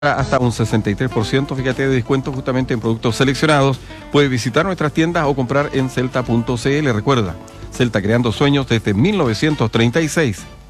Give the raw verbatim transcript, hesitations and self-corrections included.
hasta un sesenta y tres por ciento, fíjate, de descuento justamente en productos seleccionados. Puedes visitar nuestras tiendas o comprar en celta punto c l. Recuerda, Celta, creando sueños desde mil novecientos treinta y seis.